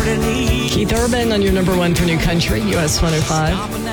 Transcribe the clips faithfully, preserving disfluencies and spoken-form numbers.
Keith Urban on your number one for New Country, U S one oh five.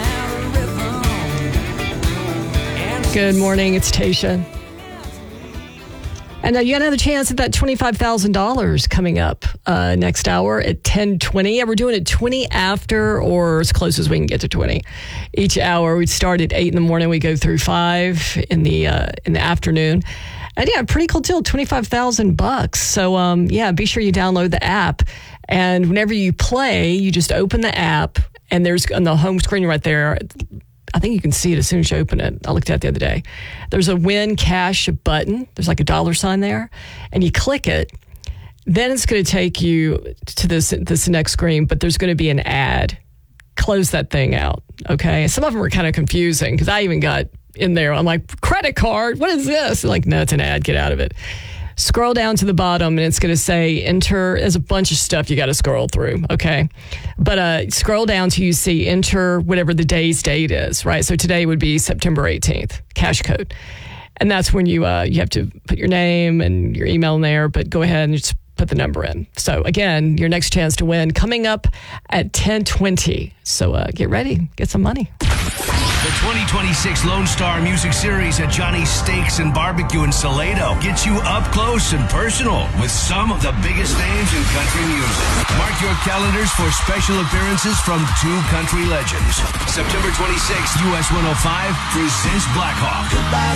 Good morning, it's Tasha. And uh, you got another chance at that twenty-five thousand dollars coming up uh, next hour at ten twenty. Yeah, we're doing it twenty after or as close as we can get to twenty. Each hour, we start at eight in the morning. We go through five in the uh, in the afternoon. And yeah, pretty cool deal, twenty-five thousand bucks. So um, yeah, be sure you download the app. And whenever you play, you just open the app and there's on the home screen right there. I think you can see it as soon as you open it. I looked at it the other day. There's a win cash button. There's like a dollar sign there. And you click it. Then it's going to take you to this this next screen, but there's going to be an ad. Close that thing out, okay? Some of them are kind of confusing because I even got in there. I'm like, credit card? What is this? They're like, no, it's an ad. Get out of it. Scroll down to the bottom, and it's going to say enter. There's a bunch of stuff you got to scroll through, okay? But uh, scroll down till you see enter whatever the day's date is, right? So today would be September eighteenth, cash code. And that's when you uh, you have to put your name and your email in there, but go ahead and just put the number in. So again, your next chance to win coming up at ten twenty. So uh, get ready, get some money. The twenty twenty-six Lone Star Music Series at Johnny's Steaks and Barbecue in Salado gets you up close and personal with some of the biggest names in country music. Mark your calendars for special appearances from two country legends. September twenty-sixth, U S one oh five presents Black Hawk.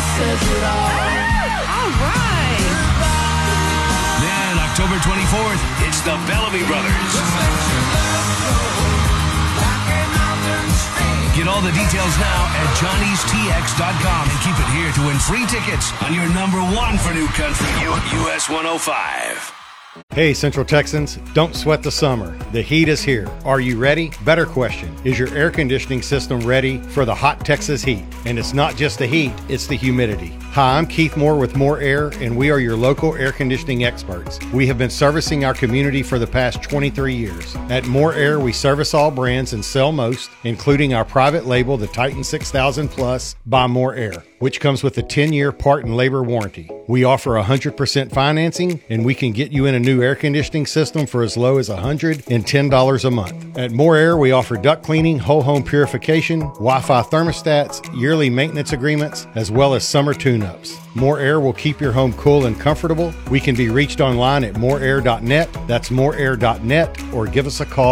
All right. Then October twenty-fourth, it's the Bellamy Brothers. Get all the details now at johnny's t x dot com and keep it here to win free tickets on your number one for New Country, U S one oh five. Hey, Central Texans, don't sweat the summer. The heat is here. Are you ready? Better question. Is your air conditioning system ready for the hot Texas heat? And it's not just the heat, it's the humidity. Hi, I'm Keith Moore with More Air, and we are your local air conditioning experts. We have been servicing our community for the past twenty-three years. At More Air, we service all brands and sell most, including our private label, the Titan six thousand Plus by More Air, which comes with a ten-year part and labor warranty. We offer one hundred percent financing, and we can get you in a new air conditioning system for as low as one hundred ten dollars a month. At More Air, we offer duct cleaning, whole home purification, Wi-Fi thermostats, yearly maintenance agreements, as well as summer tune-ups. More Air will keep your home cool and comfortable. We can be reached online at more air dot net. That's more air dot net, or give us a call